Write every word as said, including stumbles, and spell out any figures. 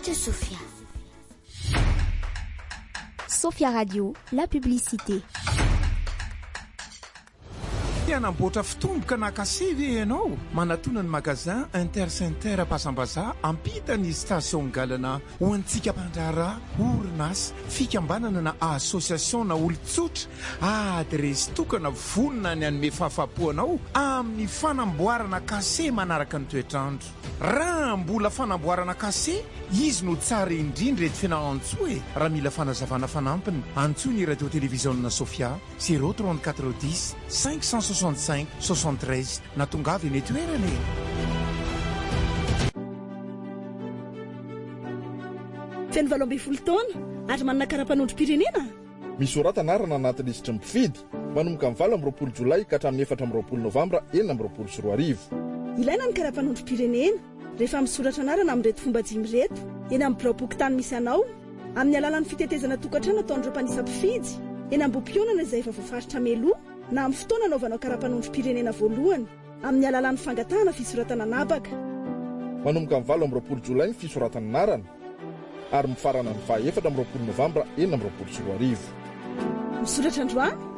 Radio Sophia. Sophia Radio, la publicité. Anamboatra fitomboka na kasevy ianao manatona ny magazin Intercenter Pasambaza ampitany station galana ho antsika mpandrara orinasa fikambanana na association na olon-tsotra adresy tokana vonona ny anome fahafapoanao amin'ny fanamboarana kase manaraka ny toetrandro. Raha mbola fanamboarana kase izy no tsara indrindra eto fianarantsoa e. Raha mila fanazavana fanampiny antsoa ny radio télévision na Sofia zéro trente-quatre dix cinq cent soixante-cinq soixante-treize na tongavy eny toerana e. Feno valo amby folo taona ary manana karapanondrom-pirenena. Misorata anarana anaty lisitra mpifidy manomboka amin'ny valo amby roapolo jolay ka hatramin'ny efatra amby roapolo novambra enina amby roapolo sy roa arivo. Ilaina ny karapanondrom-pirenena rehefa misoratra anarana amin'ireto fomba dimy reto eny amin'ny biraoboky tany misy anao, amin'ny alalan'ny fitetezana tokantrano ataon'ireo mpanisam-pifidy, eny ambom-pionana izay efa voafaritra meloa na amin'ny fotoana anaovanao karapanondrom-pirenena voalohany, amin'ny alalan'ny fangatahana fisoratana nabaka. Manomboka amin'ny valo amby roapolo jolay ny fisoratana anarana ary mifarana amin'ny faha efatra amby roapolo novambra enina amby roapolo sy roa arivo. Misoratra androany